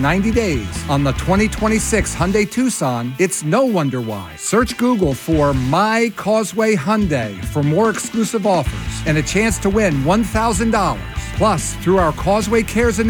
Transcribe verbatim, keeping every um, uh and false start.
ninety days on the twenty twenty-six Hyundai Tucson, it's no wonder why. Search Google for My Causeway Hyundai for more exclusive offers and a chance to win one thousand dollars. Plus, through our Causeway Cares initiative,